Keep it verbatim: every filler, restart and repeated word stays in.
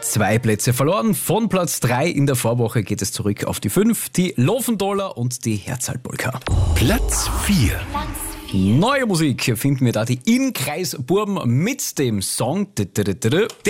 Zwei Plätze verloren. Von Platz drei in der Vorwoche geht es zurück auf die fünf. Die Lofendoller und die Herzalpolka. Platz vier. Neue Musik finden wir da. Die Inkreisburben mit dem Song